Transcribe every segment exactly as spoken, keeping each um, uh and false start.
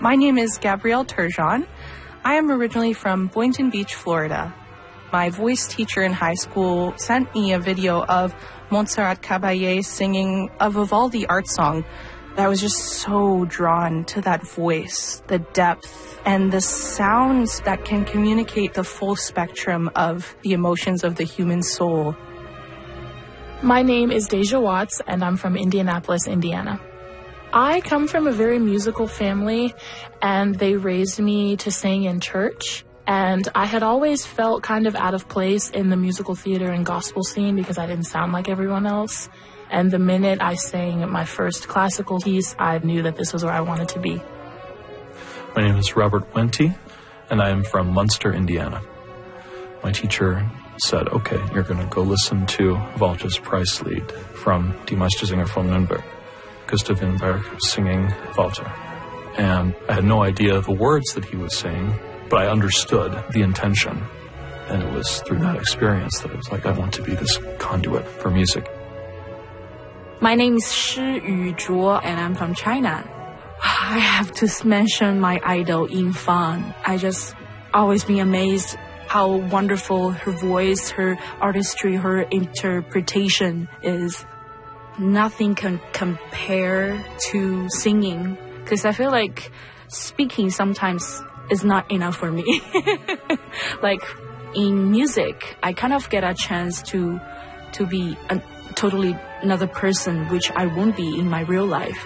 My name is Gabrielle Turgeon. I am originally from Boynton Beach, Florida. My voice teacher in high school sent me a video of Montserrat Caballé singing a Vivaldi art song. I was just so drawn to that voice, the depth, and the sounds that can communicate the full spectrum of the emotions of the human soul. My name is Deja Watts, and I'm from Indianapolis, Indiana. I come from a very musical family, and they raised me to sing in church. And I had always felt kind of out of place in the musical theater and gospel scene because I didn't sound like everyone else. And the minute I sang my first classical piece, I knew that this was where I wanted to be. My name is Robert Wente, and I am from Munster, Indiana. My teacher said, okay, you're going to go listen to Walters Preislied from Die Meistersinger von Nürnberg. Gustav Winberg singing Walter. And I had no idea the words that he was saying, but I understood the intention. And it was through that experience that it was like, I want to be this conduit for music. My name is Shi Yuzhuo, and I'm from China. I have to mention my idol, Yin Fan. I just always been amazed how wonderful her voice, her artistry, her interpretation is. Nothing can compare to singing, because I feel like speaking sometimes is not enough for me. Like in music, I kind of get a chance to to be a totally another person, which I won't be in my real life.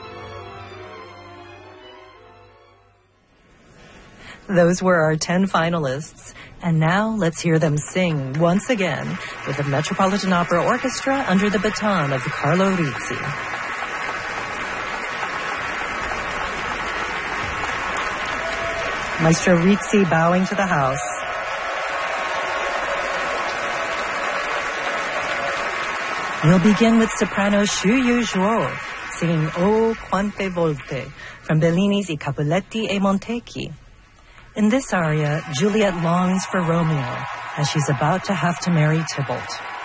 Those were our ten finalists. And now let's hear them sing once again with the Metropolitan Opera Orchestra under the baton of Carlo Rizzi. Maestro Rizzi bowing to the house. We'll begin with soprano Xu Yuzhuo singing O Quante Volte from Bellini's I Capuletti e Montecchi. In this aria, Juliet longs for Romeo as she's about to have to marry Tybalt.